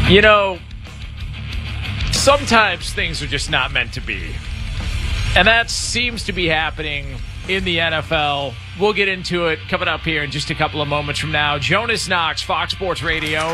You know, sometimes things are just not meant to be. And that seems to be happening in the NFL. We'll get into it coming up here in just a couple of moments from now. Jonas Knox, Fox Sports Radio.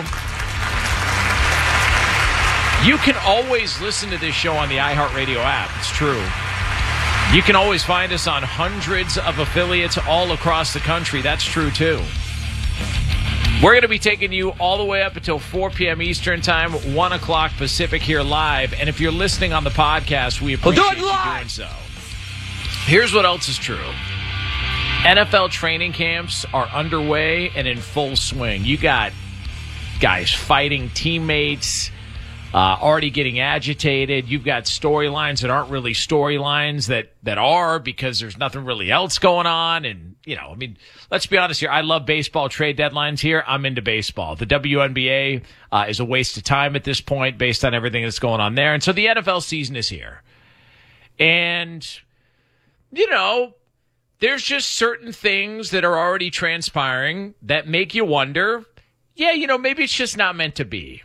You can always listen to this show on the iHeartRadio app. It's true. You can always find us on hundreds of affiliates all across the country. That's true, too. We're going to be taking you all the way up until 4 p.m. Eastern Time, 1 o'clock Pacific here live. And if you're listening on the podcast, we appreciate you doing so. Here's what else is true. NFL training camps are underway and in full swing. You got guys fighting teammates, already getting agitated. You've got storylines that aren't really storylines that are because there's nothing really else going on. And, you know, I mean, let's be honest here. I love baseball trade deadlines here. I'm into baseball. The WNBA is a waste of time at this point based on everything that's going on there. And so the NFL season is here. And, you know, there's just certain things that are already transpiring that make you wonder, yeah, you know, maybe it's just not meant to be.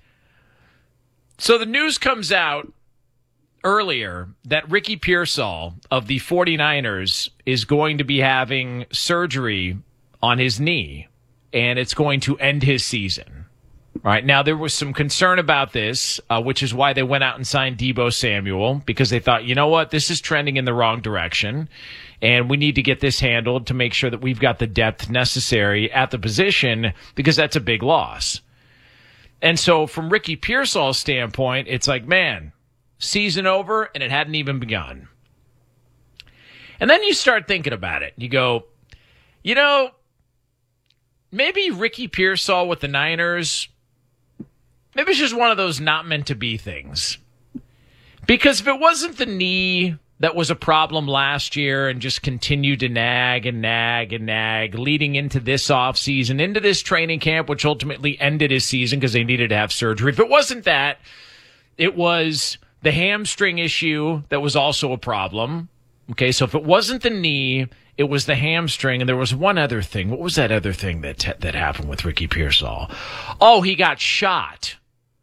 So the news comes out earlier that Ricky Pearsall of the 49ers is going to be having surgery on his knee, and it's going to end his season. All right, now there was some concern about this, which is why they went out and signed Deebo Samuel, because they thought, you know what, this is trending in the wrong direction, and we need to get this handled to make sure that we've got the depth necessary at the position, because that's a big loss. And so from Ricky Pearsall's standpoint, it's like, man, season over and it hadn't even begun. And then you start thinking about it. You go, you know, maybe Ricky Pearsall with the Niners, maybe it's just one of those not meant to be things. Because if it wasn't the knee that was a problem last year and just continued to nag and nag and nag leading into this offseason, into this training camp, which ultimately ended his season because they needed to have surgery. If it wasn't that, it was the hamstring issue that was also a problem. Okay, so if it wasn't the knee, it was the hamstring, and there was one other thing. What was that other thing that happened with Ricky Pearsall? Oh, he got shot.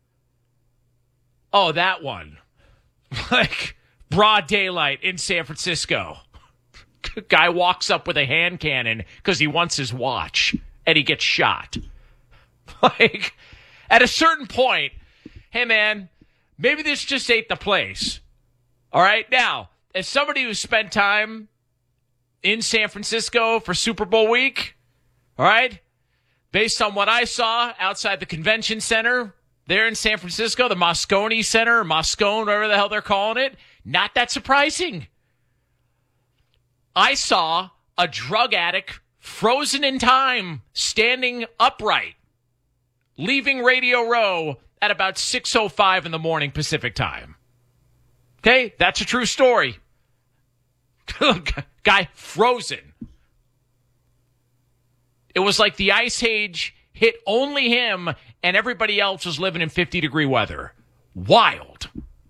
Oh, that one. Like, broad daylight in San Francisco. Guy walks up with a hand cannon because he wants his watch, and he gets shot. Like, at a certain point, hey, man, maybe this just ain't the place. All right? Now, as somebody who spent time in San Francisco for Super Bowl week, all right, based on what I saw outside the convention center there in San Francisco, the Moscone Center, or Moscone, whatever the hell they're calling it, not that surprising. I saw a drug addict frozen in time, standing upright, leaving Radio Row at about 6:05 in the morning Pacific time. Okay, that's a true story. Guy frozen. It was like the Ice Age hit only him and everybody else was living in 50-degree weather. Wild.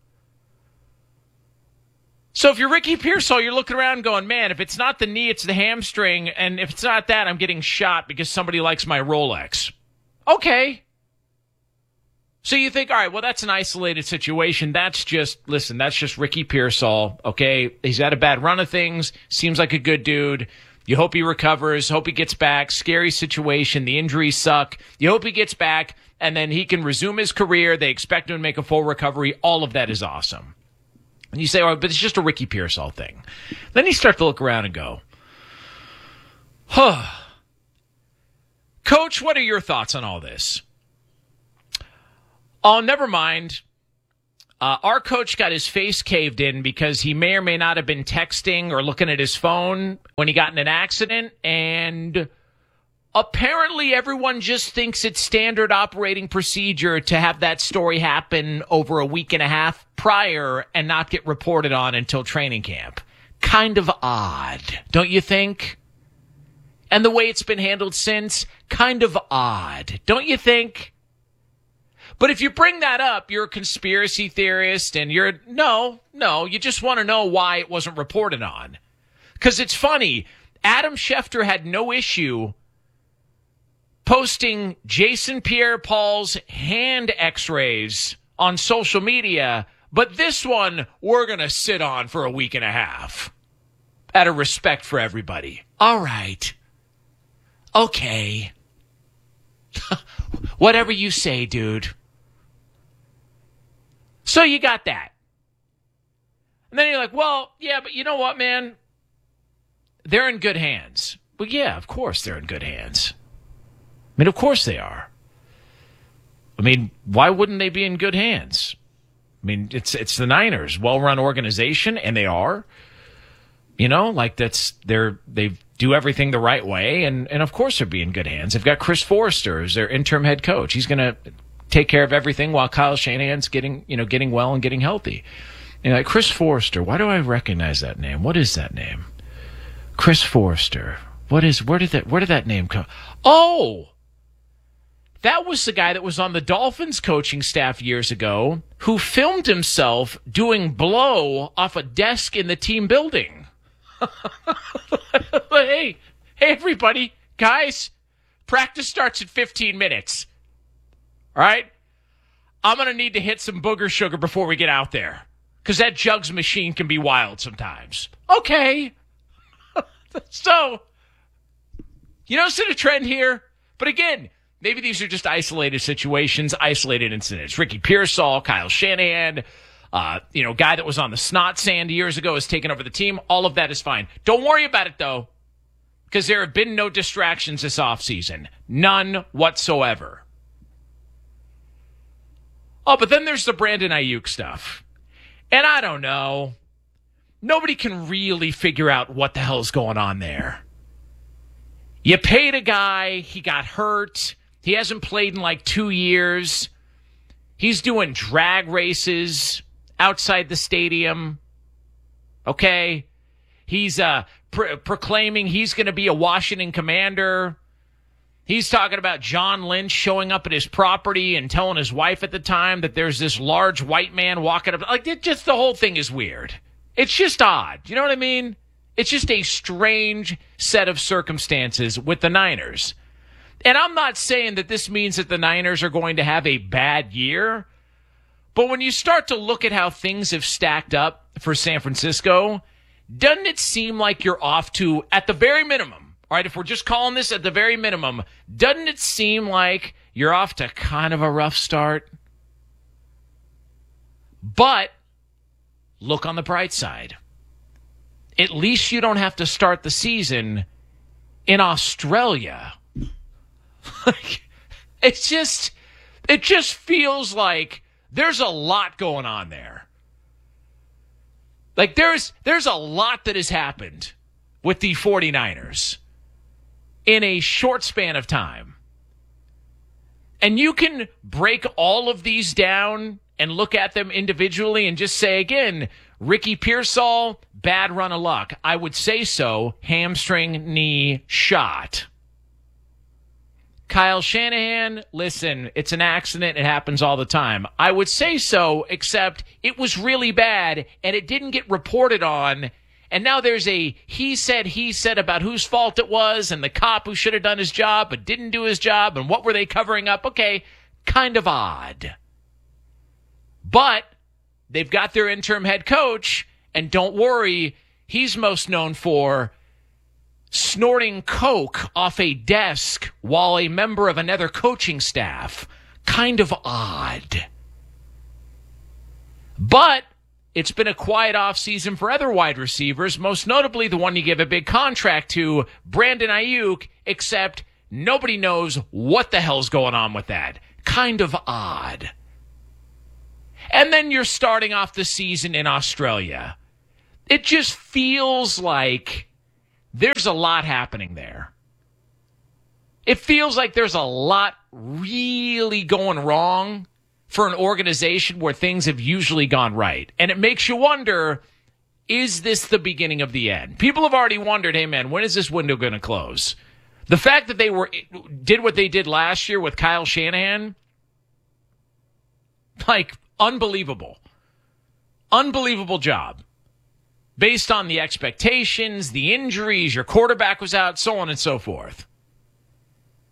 So if you're Ricky Pearsall, you're looking around going, man, if it's not the knee, it's the hamstring, and if it's not that, I'm getting shot because somebody likes my Rolex. Okay. So you think, all right, well, that's an isolated situation. That's just Ricky Pearsall, okay? He's had a bad run of things, seems like a good dude. You hope he recovers, hope he gets back. Scary situation, the injuries suck. You hope he gets back, and then he can resume his career. They expect him to make a full recovery. All of that is awesome. And you say, oh, but it's just a Ricky Pearsall thing. Then you start to look around and go, huh. Coach, what are your thoughts on all this? Oh, never mind. Our coach got his face caved in because he may or may not have been texting or looking at his phone when he got in an accident, and apparently everyone just thinks it's standard operating procedure to have that story happen over a week and a half prior and not get reported on until training camp. Kind of odd, don't you think? And the way it's been handled since, kind of odd, don't you think? But if you bring that up, you're a conspiracy theorist and you just want to know why it wasn't reported on. Because it's funny, Adam Schefter had no issue posting Jason Pierre-Paul's hand x-rays on social media, but this one we're going to sit on for a week and a half out of respect for everybody. All right. Okay. Whatever you say, dude. So you got that. And then you're like, well, yeah, but you know what, man? They're in good hands. Well, yeah, of course they're in good hands. I mean, of course they are. I mean, why wouldn't they be in good hands? I mean, it's the Niners, well-run organization, and they are. You know, like they do everything the right way, and of course they're in good hands. They've got Chris Forrester as their interim head coach. He's going to take care of everything while Kyle Shanahan's getting well and getting healthy. You know, like Chris Forrester, why do I recognize that name? What is that name? Chris Forrester. Where did that name come? Oh! That was the guy that was on the Dolphins coaching staff years ago who filmed himself doing blow off a desk in the team building. Hey, everybody, guys, practice starts in 15 minutes. All right? I'm going to need to hit some booger sugar before we get out there because that jugs machine can be wild sometimes. Okay. So, you notice a trend here? But again, maybe these are just isolated situations, isolated incidents. Ricky Pearsall, Kyle Shanahan, guy that was on the snot sand years ago has taken over the team. All of that is fine. Don't worry about it, though, because there have been no distractions this offseason. None whatsoever. Oh, but then there's the Brandon Ayuk stuff. And I don't know. Nobody can really figure out what the hell's going on there. You paid a guy, he got hurt, he hasn't played in like 2 years. He's doing drag races outside the stadium. Okay? He's proclaiming he's going to be a Washington Commander. He's talking about John Lynch showing up at his property and telling his wife at the time that there's this large white man walking up. Like, the whole thing is weird. It's just odd. You know what I mean? It's just a strange set of circumstances with the Niners. And I'm not saying that this means that the Niners are going to have a bad year. But when you start to look at how things have stacked up for San Francisco, doesn't it seem like you're off to, at the very minimum, all right, if we're just calling this at the very minimum, doesn't it seem like you're off to kind of a rough start? But look on the bright side. At least you don't have to start the season in Australia. It just feels like there's a lot going on there. Like there's a lot that has happened with the 49ers in a short span of time. And you can break all of these down and look at them individually and just say, again, Ricky Pearsall, bad run of luck. I would say so. Hamstring, knee, shot. Kyle Shanahan, listen, it's an accident. It happens all the time. I would say so, except it was really bad, and it didn't get reported on. And now there's a he said about whose fault it was, and the cop who should have done his job but didn't do his job, and what were they covering up? Okay, kind of odd. But they've got their interim head coach, and don't worry, he's most known for snorting coke off a desk while a member of another coaching staff. Kind of odd. But it's been a quiet offseason for other wide receivers, most notably the one you give a big contract to, Brandon Ayuk, except nobody knows what the hell's going on with that. Kind of odd. And then you're starting off the season in Australia. It just feels like there's a lot happening there. It feels like there's a lot really going wrong for an organization where things have usually gone right. And it makes you wonder, is this the beginning of the end? People have already wondered, hey, man, when is this window going to close? The fact that they did what they did last year with Kyle Shanahan, like, unbelievable. Unbelievable job. Based on the expectations, the injuries, your quarterback was out, so on and so forth.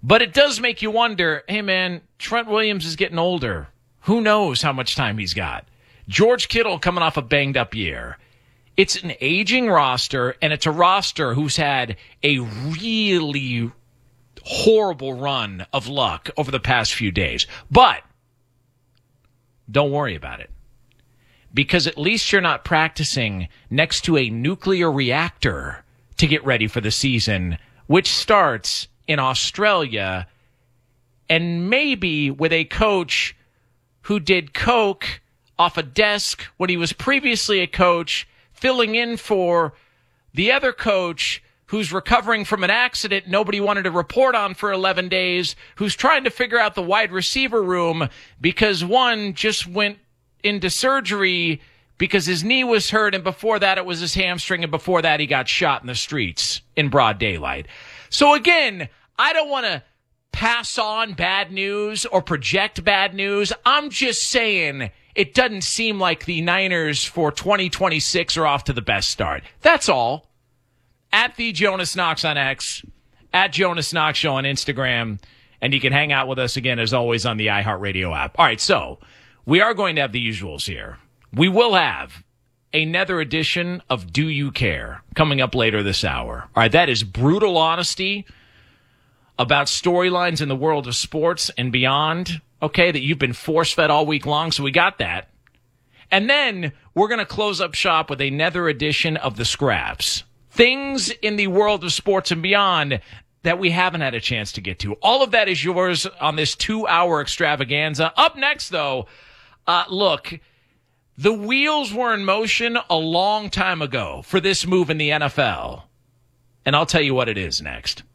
But it does make you wonder, hey, man, Trent Williams is getting older. Who knows how much time he's got? George Kittle coming off a banged-up year. It's an aging roster, and it's a roster who's had a really horrible run of luck over the past few days. But don't worry about it, because at least you're not practicing next to a nuclear reactor to get ready for the season, which starts in Australia, and maybe with a coach who did coke off a desk when he was previously a coach, filling in for the other coach who's recovering from an accident nobody wanted to report on for 11 days, who's trying to figure out the wide receiver room because one just went into surgery because his knee was hurt, and before that it was his hamstring, and before that he got shot in the streets in broad daylight. So again, I don't want to pass on bad news or project bad news. I'm just saying it doesn't seem like the Niners for 2026 are off to the best start. That's all. At the Jonas Knox on X, at Jonas Knox Show on Instagram, and you can hang out with us again as always on the iHeartRadio app. All right, so we are going to have the usuals here. We will have another edition of Do You Care coming up later this hour. All right, that is brutal honesty about storylines in the world of sports and beyond, okay, that you've been force-fed all week long, so we got that. And then we're going to close up shop with another edition of The Scraps. Things in the world of sports and beyond that we haven't had a chance to get to. All of that is yours on this 2-hour extravaganza. Up next, though, look, the wheels were in motion a long time ago for this move in the NFL. And I'll tell you what it is next.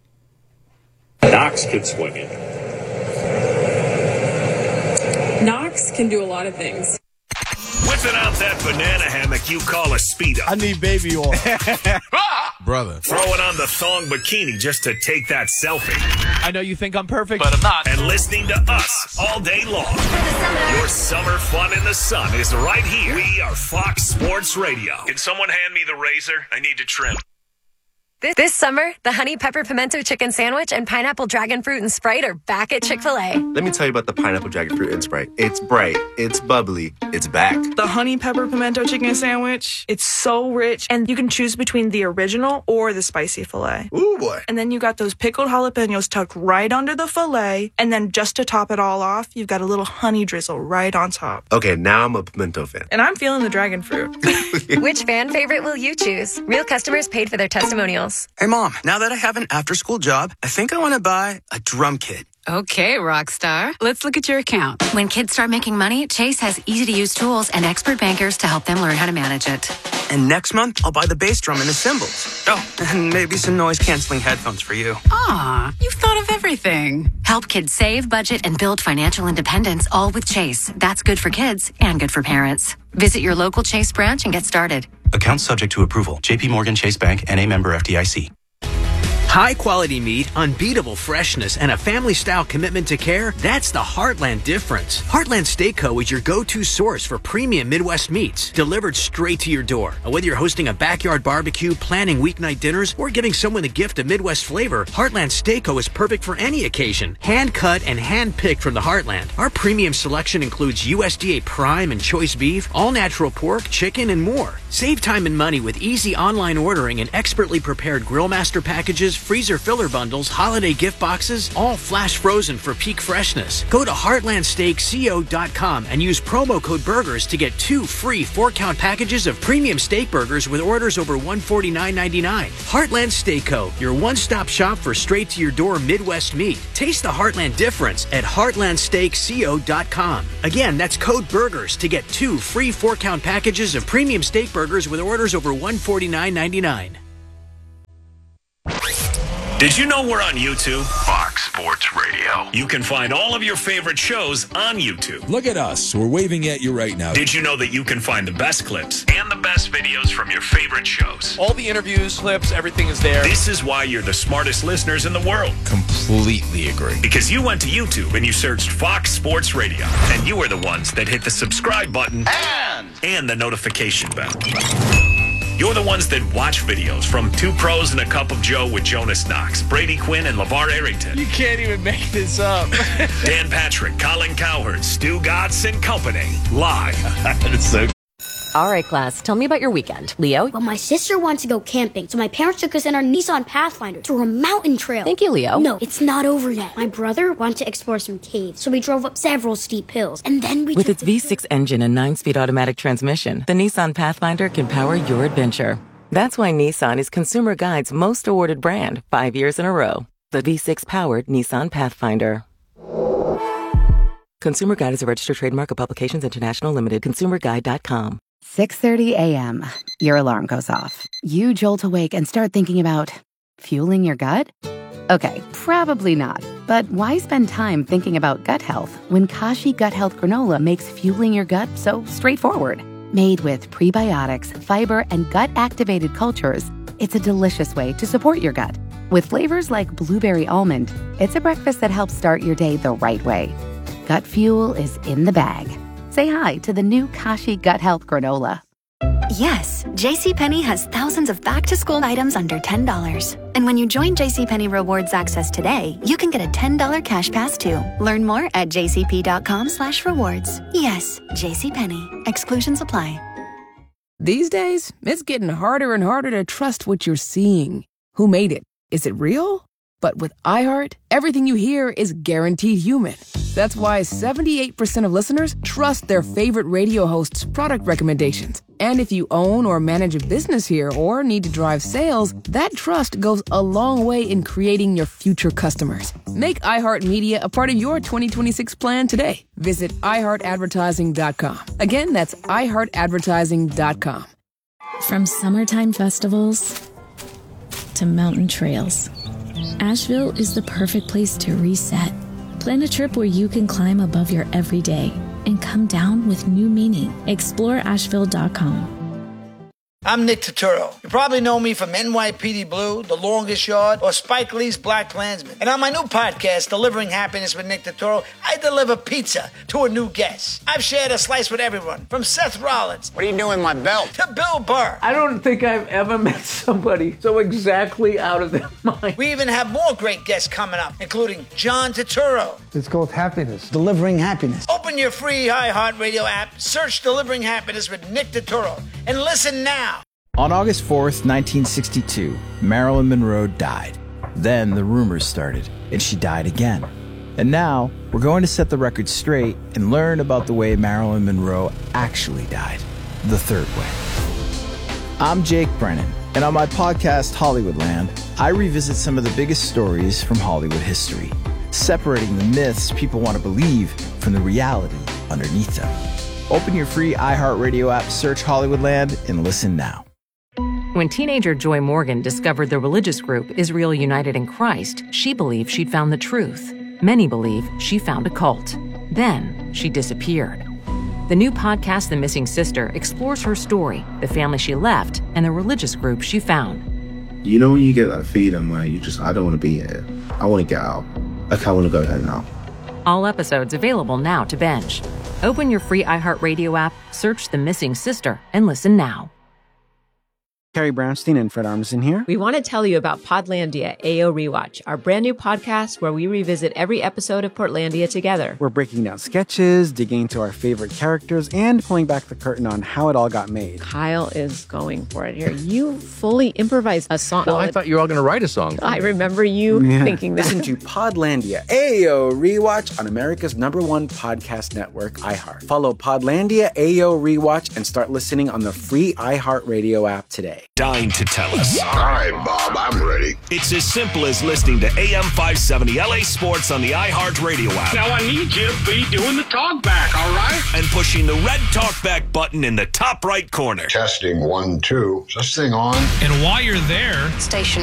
Knox can swing it. Knox can do a lot of things. Whipping out that banana hammock you call a Speedo. I need baby oil. Brother. Throwing on the thong bikini just to take that selfie. I know you think I'm perfect, But I'm not. And listening to us all day long. Your summer fun in the sun is right here. We are Fox Sports Radio. Can someone hand me the razor? I need to trim. This summer, the Honey Pepper Pimento Chicken Sandwich and Pineapple Dragon Fruit and Sprite are back at Chick-fil-A. Let me tell you about the Pineapple Dragon Fruit and Sprite. It's bright, it's bubbly, it's back. The Honey Pepper Pimento Chicken Sandwich, it's so rich, and you can choose between the original or the spicy filet. Ooh, boy. And then you got those pickled jalapenos tucked right under the filet, and then just to top it all off, you've got a little honey drizzle right on top. Okay, now I'm a pimento fan. And I'm feeling the dragon fruit. Which fan favorite will you choose? Real customers paid for their testimonials. Hey, Mom, now that I have an after-school job, I think I want to buy a drum kit. Okay, Rockstar. Let's look at your account. When kids start making money, Chase has easy-to-use tools and expert bankers to help them learn how to manage it. And next month, I'll buy the bass drum and the cymbals. Oh, and maybe some noise-canceling headphones for you. Aw, you've thought of everything. Help kids save, budget, and build financial independence, all with Chase. That's good for kids and good for parents. Visit your local Chase branch and get started. Account subject to approval. JP Morgan Chase Bank, N.A. member FDIC. High-quality meat, unbeatable freshness, and a family-style commitment to care, that's the Heartland difference. Heartland Steak Co. is your go-to source for premium Midwest meats, delivered straight to your door. Whether you're hosting a backyard barbecue, planning weeknight dinners, or giving someone a gift of Midwest flavor, Heartland Steak Co. is perfect for any occasion. Hand-cut and hand-picked from the Heartland. Our premium selection includes USDA prime and choice beef, all-natural pork, chicken, and more. Save time and money with easy online ordering and expertly prepared Grillmaster packages, freezer filler bundles, holiday gift boxes, all flash frozen for peak freshness. Go to heartlandsteakco.com and use promo code BURGERS to get 2 free 4-count packages of premium steak burgers with orders over $149.99. Heartland Steak Co., your one-stop shop for straight-to-your-door Midwest meat. Taste the Heartland difference at heartlandsteakco.com. Again, that's code BURGERS to get 2 free 4-count packages of premium steak burgers with orders over $149.99. Did you know we're on YouTube? Fox Sports Radio. You can find all of your favorite shows on YouTube. Look at us. We're waving at you right now. Did you know that you can find the best clips and the best videos from your favorite shows? All the interviews, clips, everything is there. This is why you're the smartest listeners in the world. Completely agree. Because you went to YouTube and you searched Fox Sports Radio. And you were the ones that hit the subscribe button and the notification bell. You're the ones that watch videos from Two Pros and a Cup of Joe with Jonas Knox, Brady Quinn, and LeVar Arrington. You can't even make this up. Dan Patrick, Colin Cowherd, Stu Gatz, and company. Live. It's so All right, class, tell me about your weekend. Leo? Well, my sister wants to go camping, so my parents took us in our Nissan Pathfinder to a mountain trail. Thank you, Leo. No, it's not over yet. My brother wanted to explore some caves, so we drove up several steep hills, and then we With its V6 engine and 9-speed automatic transmission, the Nissan Pathfinder can power your adventure. That's why Nissan is Consumer Guide's most awarded brand 5 years in a row. The V6-powered Nissan Pathfinder. Consumer Guide is a registered trademark of Publications International Limited. ConsumerGuide.com. 6:30 a.m. Your alarm goes off. You jolt awake and start thinking about fueling your gut? Okay, probably not. But why spend time thinking about gut health when Kashi Gut Health Granola makes fueling your gut so straightforward? Made with prebiotics, fiber, and gut-activated cultures, it's a delicious way to support your gut. With flavors like blueberry almond, it's a breakfast that helps start your day the right way. Gut fuel is in the bag. Say hi to the new Kashi Gut Health Granola. Yes, JCPenney has thousands of back-to-school items under $10. And when you join JCPenney Rewards Access today, you can get a $10 cash pass too. Learn more at jcp.com/rewards. Yes, JCPenney. Exclusions apply. These days, it's getting harder and harder to trust what you're seeing. Who made it? Is it real? But with iHeart, everything you hear is guaranteed human. That's why 78% of listeners trust their favorite radio hosts' product recommendations. And if you own or manage a business here or need to drive sales, that trust goes a long way in creating your future customers. Make iHeartMedia a part of your 2026 plan today. Visit iHeartAdvertising.com. Again, that's iHeartAdvertising.com. From summertime festivals to mountain trails, Asheville is the perfect place to reset. Plan a trip where you can climb above your everyday and come down with new meaning. Explore Asheville.com. I'm Nick Turturro. You probably know me from NYPD Blue, The Longest Yard, or Spike Lee's Black Klansman. And on my new podcast, Delivering Happiness with Nick Turturro, I deliver pizza to a new guest. I've shared a slice with everyone, from Seth Rollins. What are you doing, my belt? To Bill Burr. I don't think I've ever met somebody so exactly out of their mind. We even have more great guests coming up, including John Turturro. It's called Happiness. Delivering Happiness. Open your free iHeartRadio app, search Delivering Happiness with Nick Turturro, and listen now. On August 4th, 1962, Marilyn Monroe died. Then the rumors started, and she died again. And now, we're going to set the record straight and learn about the way Marilyn Monroe actually died, the third way. I'm Jake Brennan, and on my podcast, Hollywoodland, I revisit some of the biggest stories from Hollywood history, separating the myths people want to believe from the reality underneath them. Open your free iHeartRadio app, search Hollywoodland, and listen now. When teenager Joy Morgan discovered the religious group Israel United in Christ, she believed she'd found the truth. Many believe she found a cult. Then she disappeared. The new podcast, The Missing Sister, explores her story, the family she left, and the religious group she found. You know when you get that feeling where I don't want to be here. I want to get out. Okay, I want to go there now. All episodes available now to binge. Open your free iHeartRadio app, search The Missing Sister, and listen now. Carrie Brownstein and Fred Armisen here. We want to tell you about Podlandia AO Rewatch, our brand new podcast where we revisit every episode of Portlandia together. We're breaking down sketches, digging into our favorite characters, and pulling back the curtain on how it all got made. Kyle is going for it here. You fully improvised a song. Well, I thought you were all going to write a song. I remember you thinking that. Listen to Podlandia AO Rewatch on America's #1 podcast network, iHeart. Follow Podlandia AO Rewatch and start listening on the free iHeartRadio app today. Dying to tell us. All right, Bob, I'm ready. It's as simple as listening to AM 570 LA Sports on the iHeart Radio app. Now I need you to be doing the talk back, all right? And pushing the red talk back button in the top right corner. Testing 1, 2. Is this thing on? And while you're there, Station